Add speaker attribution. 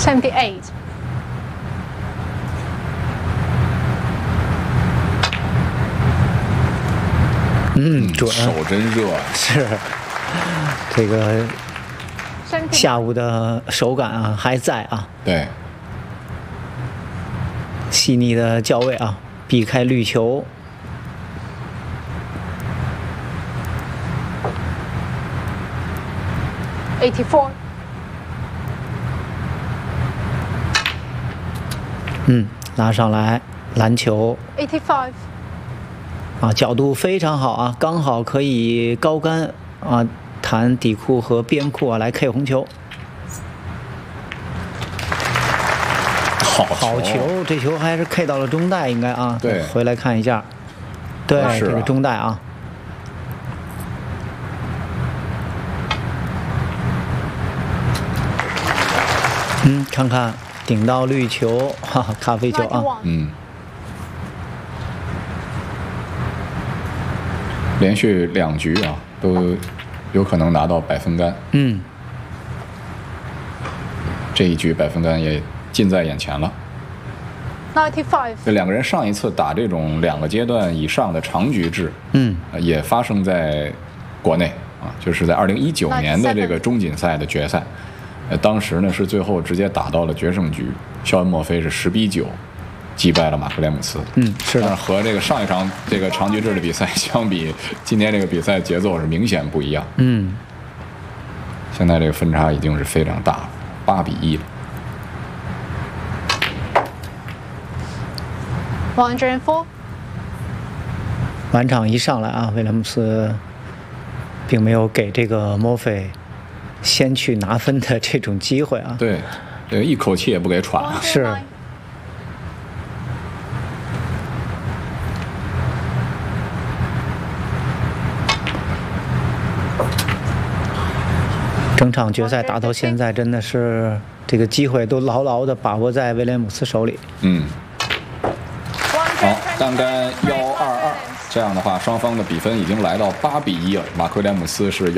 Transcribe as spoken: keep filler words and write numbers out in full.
Speaker 1: seventy-eight。
Speaker 2: 嗯，准，
Speaker 3: 手真热，
Speaker 2: 是这个下午的手感啊还在啊，
Speaker 3: 对，
Speaker 2: 细腻的脚位啊，避开绿球。
Speaker 1: eighty-four。
Speaker 2: 嗯，拉上来，篮球。
Speaker 1: eighty-five。
Speaker 2: 啊，角度非常好啊，刚好可以高杆啊，弹底裤和边裤啊来 K 红球。
Speaker 3: 好
Speaker 2: 好球，这球还是 K 到了中带，应该啊。
Speaker 3: 对，
Speaker 2: 回来看一下。对，
Speaker 3: 啊、
Speaker 2: 这个中带啊。 嗯，看看顶到绿球，哈哈，咖啡球啊，
Speaker 3: 嗯，连续两局啊，都有可能拿到百分杆。
Speaker 2: 嗯，
Speaker 3: 这一局百分杆也近在眼前了。
Speaker 1: ninety-five。
Speaker 3: 这两个人上一次打这种两个阶段以上的长局制，
Speaker 2: 嗯，
Speaker 3: 也发生在国内啊，就是在二零一九年的这个中锦赛的决赛。 呃，当时呢是最后直接打到了决胜局，肖恩·墨菲是十比九击败了马克·莱姆斯。
Speaker 2: 嗯，是的。
Speaker 3: 但是和这个上一场这个长局制的比赛相比，今天这个比赛节奏是明显不一样。
Speaker 2: 嗯，
Speaker 3: 现在这个分差已经是非常大了，八比一了。
Speaker 1: one hundred four。
Speaker 2: 晚场一上来啊，威廉姆斯并没有给这个墨菲 先去拿分的这种机会啊！
Speaker 3: 对，这个一口气也不给喘。
Speaker 2: 是。整场决赛打到现在，真的是这个机会都牢牢的把握在威廉姆斯手里。
Speaker 3: 嗯。好，单杆幺二二，这样的话，双方的比分已经来到八比一了。马克·莱姆斯是。